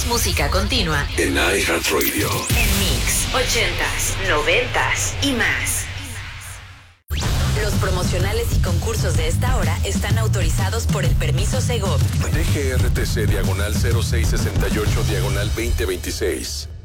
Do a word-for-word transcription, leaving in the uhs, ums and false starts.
Más música continua en iHeartRadio. En Mix, ochentas, noventas y más. Los promocionales y concursos de esta hora están autorizados por el permiso Segov. D G R T C diagonal cero seis sesenta y ocho diagonal veinte veintiséis.